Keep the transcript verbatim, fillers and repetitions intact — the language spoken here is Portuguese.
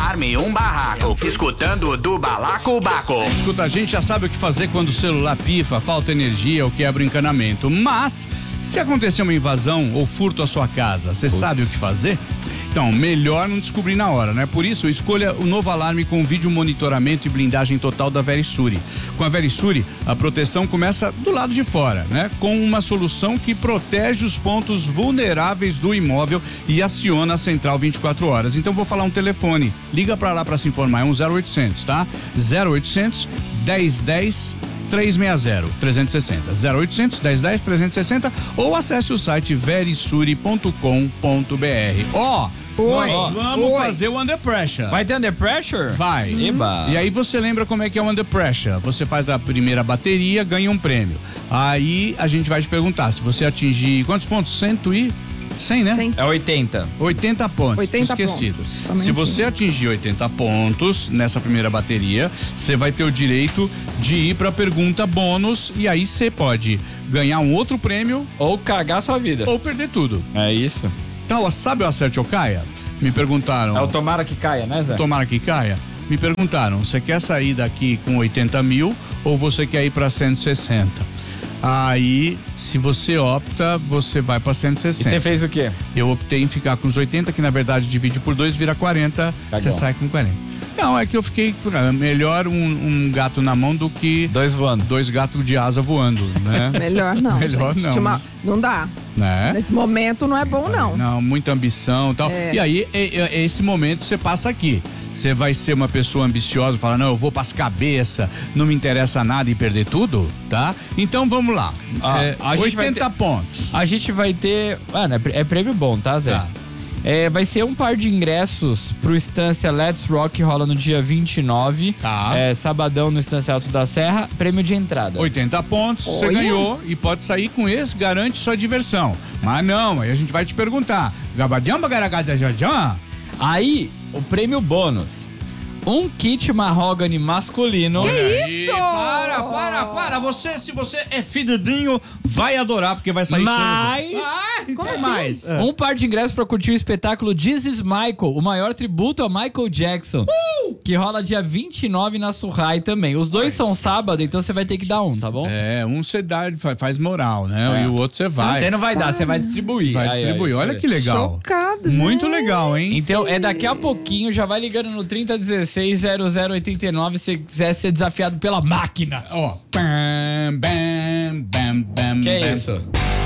arme um barraco. Escutando do Balacobaco. Escuta, a gente já sabe o que fazer quando o celular pifa, falta energia ou quebra o encanamento. Mas, se acontecer uma invasão ou furto à sua casa, você sabe o que fazer? Então, melhor não descobrir na hora, né? Por isso, escolha o novo alarme com vídeo monitoramento e blindagem total da Verisure. Com a Verisure, a proteção começa do lado de fora, né? Com uma solução que protege os pontos vulneráveis do imóvel e aciona a central vinte e quatro horas. Então, vou falar um telefone. Liga pra lá pra se informar, é um zero oitocentos, tá? zero oitocentos, dez dez, trezentos e sessenta, trezentos e sessenta, zero oitocentos, dez dez, trezentos e sessenta ou acesse o site verisure ponto com ponto br. Ó, Oi. nós vamos Oi. fazer o Under Pressure. Vai ter Under Pressure? Vai. Eba. E aí você lembra como é que é o Under Pressure? Você faz a primeira bateria, ganha um prêmio. Aí a gente vai te perguntar, se você atingir quantos pontos? Cento e... cem, né? cem. É oitenta. oitenta pontos. oitenta esquecido. pontos. Também Se você atingir oitenta pontos nessa primeira bateria, você vai ter o direito de ir pra pergunta bônus e aí você pode ganhar um outro prêmio Ou cagar sua vida. ou perder tudo. É isso. Então, sabe o acerte ou caia? Me perguntaram. É o tomara que caia, né, Zé? Tomara que caia. Me perguntaram, você quer sair daqui com oitenta mil ou você quer ir pra cento e sessenta? Aí, se você opta, você vai pra cento e E sessenta. você fez o quê? Eu optei em ficar com os oitenta, que na verdade divide por dois, vira quarenta, Tá você bom. sai com quarenta. Não, é que eu fiquei, melhor um, um gato na mão do que Dois voando. dois gatos de asa voando, né? Melhor não. Melhor gente. não. Tinha uma- Não dá. Né? Nesse momento não é bom, não. Não, muita ambição e tal. É. E aí, é, é, é esse momento você passa aqui. Você vai ser uma pessoa ambiciosa, fala, não, eu vou pras cabeças, não me interessa nada e perder tudo, tá? Então vamos lá. Ah, É, a gente vai oitenta ter- pontos. A gente vai ter... Mano, é prê- é prêmio bom, tá, Zé? Tá. É, vai ser um par de ingressos pro Estância Let's Rock, que rola no dia vinte e nove. Tá. É, sabadão no Estância Alto da Serra, prêmio de entrada. oitenta pontos, você Olha. ganhou e pode sair com esse, garante sua diversão. Mas não, aí a gente vai te perguntar. Gabadiamba garagada jajã? Aí, o prêmio bônus. Um kit mahogany masculino. isso? Para, para, para. Você, se você é fidudinho, vai adorar, porque vai sair Mas- shows. Ah, então Como assim? mais. Ah. Um par de ingressos pra curtir o espetáculo This is Michael, o maior tributo a Michael Jackson, que rola dia vinte e nove na Surrai também. Os dois são sábado, então você vai ter que dar um, tá bom? É, um você dá, fa- faz moral, né? É. E o outro você vai. Você não vai dar, você vai distribuir. Vai Aí, distribuir. aí, Olha aí. que legal. Chocado, Muito gente. legal, hein? Então, é daqui a pouquinho, já vai ligando no trinta dezesseis, zero zero oitenta e nove se você quiser ser desafiado pela máquina. Ó. Bam, bam, bam, bam, Que é bam. isso?